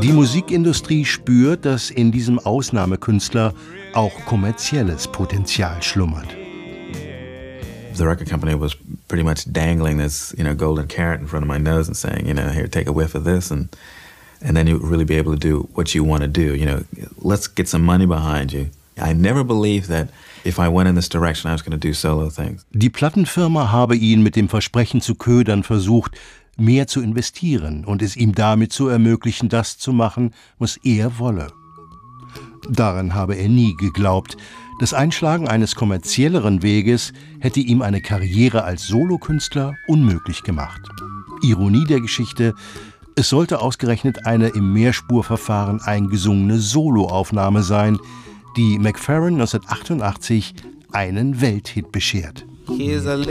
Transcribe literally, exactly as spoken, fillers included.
Die Musikindustrie spürt, dass in diesem Ausnahmekünstler auch kommerzielles Potenzial schlummert. The record company was pretty much dangling this, you know, golden carrot in front of my nose and saying, you know, here, take a whiff of this, and and then you'll really be able to do what you want to do. You know, let's get some money behind you. I never believed that if I went in this direction, I was going to do solo things. Die Plattenfirma habe ihn mit dem Versprechen zu ködern versucht, mehr zu investieren und es ihm damit zu ermöglichen, das zu machen, was er wolle. Daran habe er nie geglaubt. Das Einschlagen eines kommerzielleren Weges hätte ihm eine Karriere als Solokünstler unmöglich gemacht. Ironie der Geschichte: Es sollte ausgerechnet eine im Mehrspurverfahren eingesungene Soloaufnahme sein, die McFerrin neunzehnhundertachtundachtzig einen Welthit beschert. Here's a